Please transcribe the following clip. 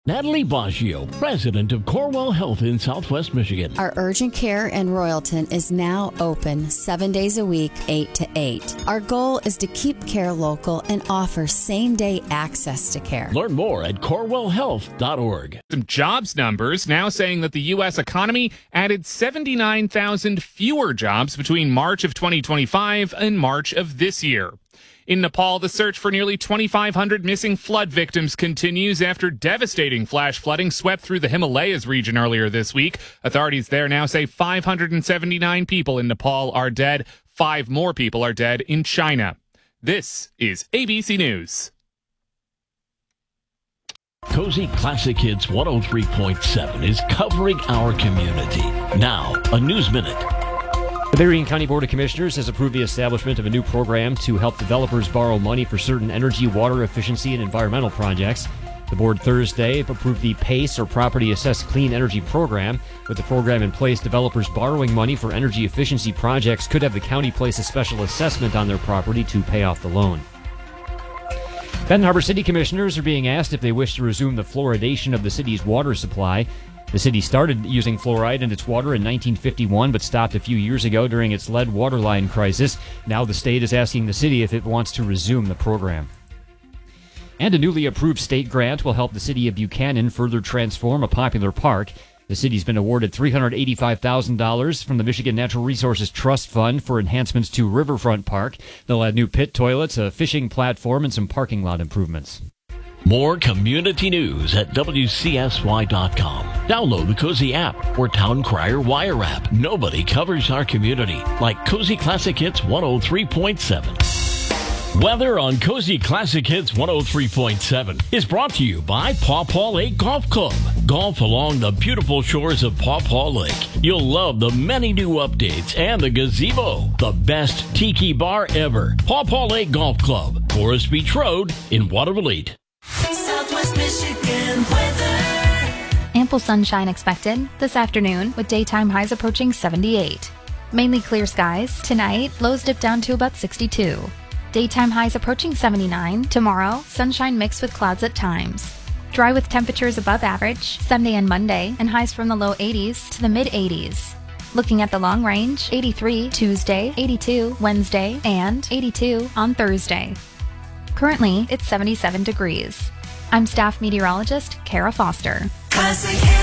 Natalie Baggio, president of Corewell Health in Southwest Michigan. Our urgent care in Royalton is now open 7 days a week, 8 to 8. Our goal is to keep care local and offer same-day access to care. Learn more at corewellhealth.org. Some jobs numbers now saying that the U.S. economy added 79,000 fewer jobs between March of 2025 and March of this year. In Nepal, the search for nearly 2,500 missing flood victims continues after devastating flash flooding swept through the Himalayas region earlier this week. Authorities there now say 579 people in Nepal are dead. 5 more people are dead in China. This is ABC News. Cozy Classic Hits 103.7 is covering our community. Now, a News Minute. The Berrien County Board of Commissioners has approved the establishment of a new program to help developers borrow money for certain energy, water efficiency, and environmental projects. The board Thursday approved the PACE, or Property Assessed Clean Energy Program. With the program in place, developers borrowing money for energy efficiency projects could have the county place a special assessment on their property to pay off the loan. Benton Harbor City Commissioners are being asked if they wish to resume the fluoridation of the city's water supply. The city started using fluoride in its water in 1951, but stopped a few years ago during its lead waterline crisis. Now the state is asking the city if it wants to resume the program. And a newly approved state grant will help the city of Buchanan further transform a popular park. The city's been awarded $385,000 from the Michigan Natural Resources Trust Fund for enhancements to Riverfront Park. They'll add new pit toilets, a fishing platform, and some parking lot improvements. More community news at WCSY.com. Download the Cozy app or Town Crier Wire app. Nobody covers our community like Cozy Classic Hits 103.7. Weather on Cozy Classic Hits 103.7 is brought to you by Paw Paw Lake Golf Club. Golf along the beautiful shores of Paw Paw Lake. You'll love the many new updates and the gazebo. The best tiki bar ever. Paw Paw Lake Golf Club, Forest Beach Road in Waterville. Southwest Michigan weather. Ample sunshine expected this afternoon with daytime highs approaching 78. Mainly clear skies. Tonight, lows dip down to about 62. Daytime highs approaching 79. Tomorrow, sunshine mixed with clouds at times. Dry with temperatures above average Sunday and Monday, and highs from the low 80s to the mid 80s. Looking at the long range, 83 Tuesday, 82 Wednesday, and 82 on Thursday. Currently, it's 77 degrees. I'm staff meteorologist Kara Foster. Classic